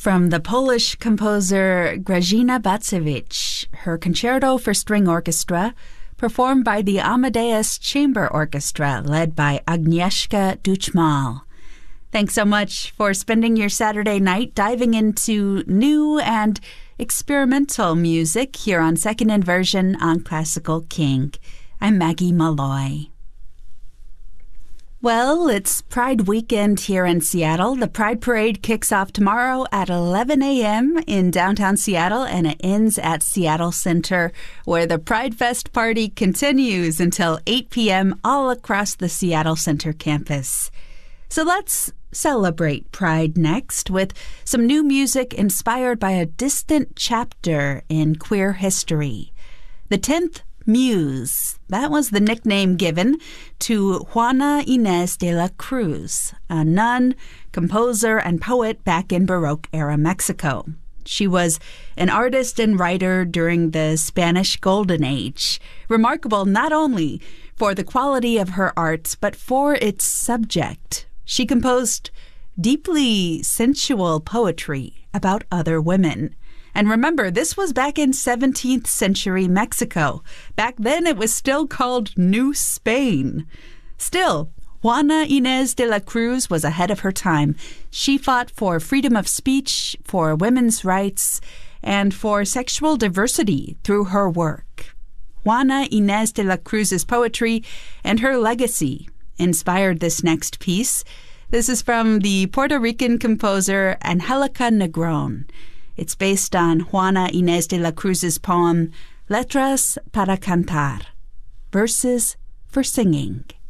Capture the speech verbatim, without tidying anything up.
From the Polish composer Grażyna Bacewicz, her Concerto for String Orchestra, performed by the Amadeus Chamber Orchestra, led by Agnieszka Duchmal. Thanks so much for spending your Saturday night diving into new and experimental music here on Second Inversion on Classical King. I'm Maggie Malloy. Well, it's Pride weekend here in Seattle. The Pride Parade kicks off tomorrow at eleven a.m. in downtown Seattle, and it ends at Seattle Center, where the Pride Fest party continues until eight p.m. all across the Seattle Center campus. So let's celebrate Pride next with some new music inspired by a distant chapter in queer history. The tenth Muse, that was the nickname given to Juana Inés de la Cruz, a nun, composer, and poet back in Baroque-era Mexico. She was an artist and writer during the Spanish Golden Age, remarkable not only for the quality of her art, but for its subject. She composed deeply sensual poetry about other women. And remember, this was back in seventeenth century Mexico. Back then, it was still called New Spain. Still, Juana Inés de la Cruz was ahead of her time. She fought for freedom of speech, for women's rights, and for sexual diversity through her work. Juana Inés de la Cruz's poetry and her legacy inspired this next piece. This is from the Puerto Rican composer Angelica Negron. It's based on Juana Inés de la Cruz's poem, Letras para Cantar, Verses for Singing.